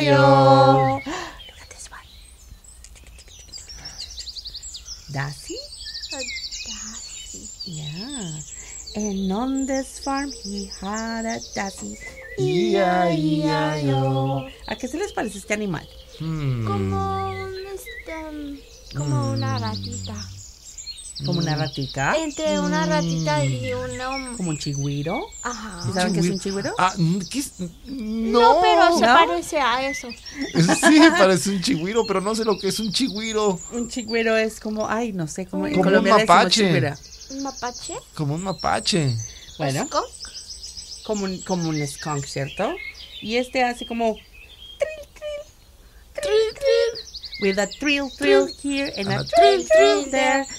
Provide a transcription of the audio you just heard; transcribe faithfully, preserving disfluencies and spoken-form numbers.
yo. Look at this one. Daisy? A daisy. Yeah. And on this farm he had a daisy. E A E I O. ¿A qué se les parece este animal? Hmm. Como un, este, como una ratita. ¿Como una ratica? Entre una ratita y un... ¿Como un chigüiro? Ajá. ¿Sí saben qué es un chigüiro? Ah, ¿qué es? No. No, pero se ¿No? parece a eso. Sí, parece un chigüiro, pero no sé lo que es un chigüiro. Un chigüiro es como, ay, no sé, como en Como un Colombia le decimos mapache. chigüira. ¿Un mapache? Como un mapache. Bueno, ¿Skunk? como un, como un skunk, ¿cierto? Y este hace como trill, trill, trill, trill. With a trill, trill here and a And a trill, trill, trill there.